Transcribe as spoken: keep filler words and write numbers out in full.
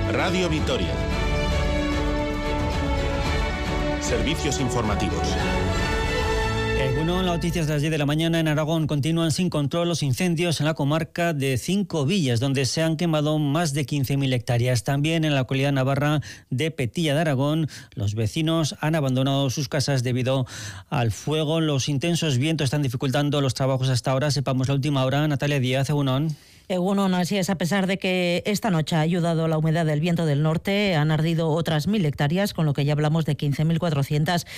Radio Vitoria. Servicios informativos. Bueno, las noticias de las diez de la mañana. En Aragón continúan sin control los incendios en la comarca de Cinco Villas, donde se han quemado más de quince mil hectáreas. También en la localidad navarra de Petilla de Aragón, los vecinos han abandonado sus casas debido al fuego. Los intensos vientos están dificultando los trabajos hasta ahora. Sepamos la última hora. Natalia Díaz, Egunon. Egunon, así es. A pesar de que esta noche ha ayudado la humedad del viento del norte, han ardido otras mil hectáreas, con lo que ya hablamos de quince mil cuatrocientas